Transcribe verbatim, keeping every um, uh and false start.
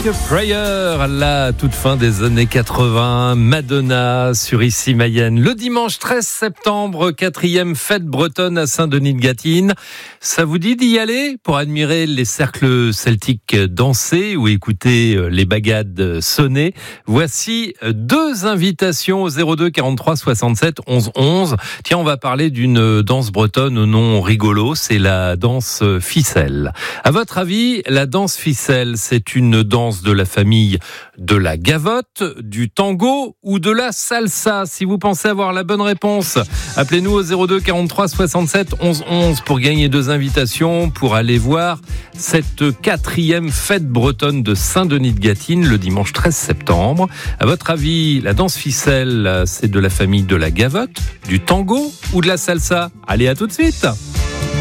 Prayer à la toute fin des années quatre-vingts, Madonna sur Ici Mayenne. Le dimanche treize septembre, quatrième fête bretonne à Saint-Denis-de-Gâtine. Ça vous dit d'y aller pour admirer les cercles celtiques danser ou écouter les bagades sonner? Voici deux invitations au zéro deux quarante-trois soixante-sept onze onze. Tiens, on va parler d'une danse bretonne au nom rigolo, c'est la danse ficelle. À votre avis, la danse ficelle, c'est une danse de la famille de la gavotte, du tango ou de la salsa? Si vous pensez avoir la bonne réponse, appelez-nous au zéro deux quarante-trois soixante-sept onze onze pour gagner deux invitations pour aller voir cette quatrième fête bretonne de Saint-Denis-de-Gâtine le dimanche treize septembre. À votre avis, la danse ficelle, c'est de la famille de la gavotte, du tango ou de la salsa? Allez, à tout de suite.